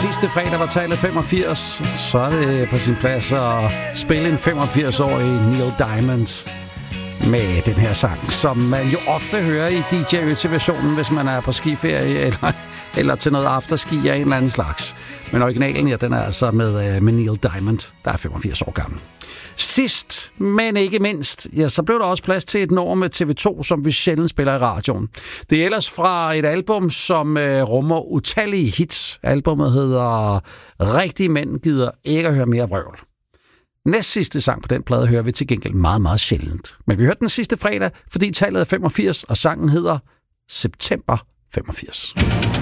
sidste fredag var tallet 85, så er det på sin plads at spille en 85-årig Neil Diamond med den her sang, som man jo ofte hører i DJ-versionen, hvis man er på skiferie eller til noget afterski af en eller anden slags. Men originalen, ja, den er altså med Neil Diamond, der er 85 år gammel. Sidst, men ikke mindst, ja, så blev der også plads til et nummer med TV2, som vi sjældent spiller i radioen. Det er ellers fra et album, som rummer utallige hits. Albummet hedder Rigtige Mænd gider ikke at høre mere vrøvl. Næst sidste sang på den plade hører vi til gengæld meget, meget sjældent. Men vi hørte den sidste fredag, fordi tallet er 85, og sangen hedder September 85.